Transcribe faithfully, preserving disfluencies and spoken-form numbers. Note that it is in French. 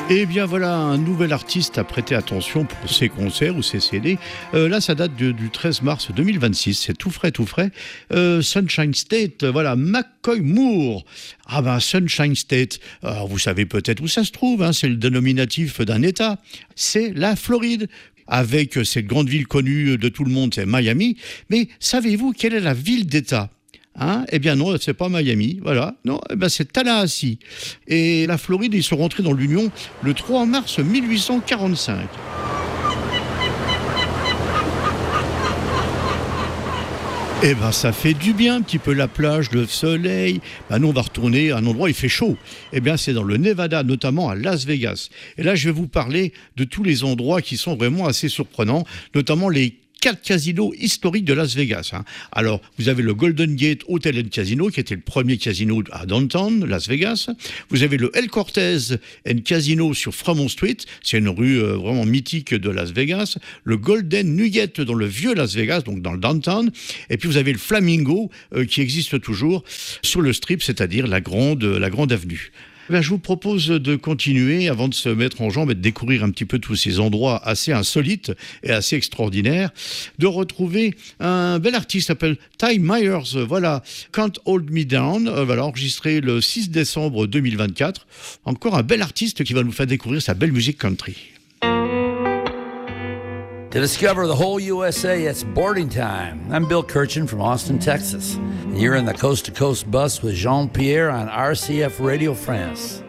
Et bien voilà un nouvel artiste à prêter attention pour ses concerts ou ses C D. Euh, là, ça date de, du treize mars deux mille vingt-six. C'est tout frais, tout frais. Euh, Sunshine State, voilà, McCoy Moore. Ah ben, Sunshine State, alors, vous savez peut-être où ça se trouve, hein, c'est le dénominatif d'un État. C'est la Floride. Avec cette grande ville connue de tout le monde, c'est Miami. Mais savez-vous quelle est la ville d'État ? Hein eh bien non, c'est pas Miami, voilà. Non, eh ben c'est Tallahassee. Et la Floride, ils sont rentrés dans l'Union le trois mars mille huit cent quarante-cinq. Eh ben ça fait du bien, un petit peu la plage, le soleil. Ben nous on va retourner à un endroit où il fait chaud. Eh bien c'est dans le Nevada, notamment à Las Vegas. Et là je vais vous parler de tous les endroits qui sont vraiment assez surprenants, notamment les quatre casinos historiques de Las Vegas. Hein. Alors, vous avez le Golden Gate Hotel and Casino, qui était le premier casino à downtown, Las Vegas. Vous avez le El Cortez and Casino sur Fremont Street, c'est une rue euh, vraiment mythique de Las Vegas. Le Golden Nugget dans le vieux Las Vegas, donc dans le downtown. Et puis vous avez le Flamingo, euh, qui existe toujours sur le Strip, c'est-à-dire la grande, la grande avenue. Ben, je vous propose de continuer avant de se mettre en jambe et de découvrir un petit peu tous ces endroits assez insolites et assez extraordinaires, de retrouver un bel artiste qui s'appelle Ty Myers, voilà, Can't Hold Me Down, euh, voilà, enregistré le six décembre deux mille vingt-quatre. Encore un bel artiste qui va nous faire découvrir sa belle musique country. To discover the whole U S A, it's boarding time. I'm Bill Kirchin from Austin, Texas. And you're in the Coast to Coast bus with Jean-Pierre on R C F Radio France.